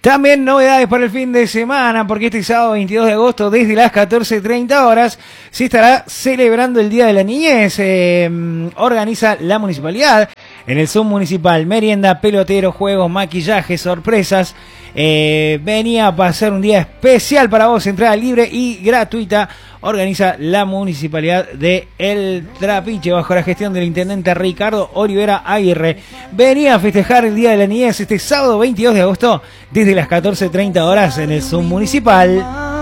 También novedades para el fin de semana, porque este sábado 22 de agosto, desde las 14:30 horas, se estará celebrando el Día de la Niñez. Organiza la municipalidad en el submunicipal merienda, pelotero, juegos, maquillaje, sorpresas. Venía a pasar un día especial para vos, entrada libre y gratuita. Organiza la municipalidad de El Trapiche bajo la gestión del intendente Ricardo Olivera Aguirre. Venía a festejar el Día de la Niñez este sábado 22 de agosto desde las 14:30 horas en el submunicipal.